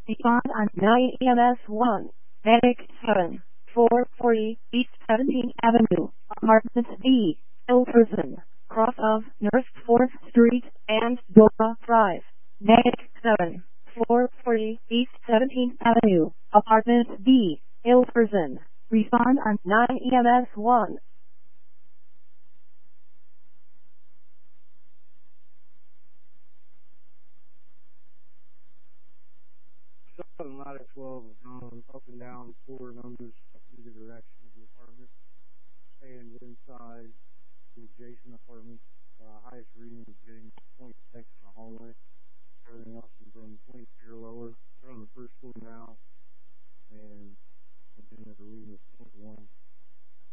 Respond on 9 EMS 1. Medic 7. 440 East 17th Avenue, Apartment B, Ilkerson, cross of North 4th Street and Dora Drive. Medic 7. 440 East 17th Avenue, Apartment B, Ilkerson. Respond on 9 EMS 1. Something not at 12 is going up and down 4 numbers in the direction of the apartment. Staying inside the adjacent apartment. Highest reading is getting 0.6 in the hallway. Everything else is from 0.3 or lower. We're on the first floor now, and we're getting at a reading of 0.1.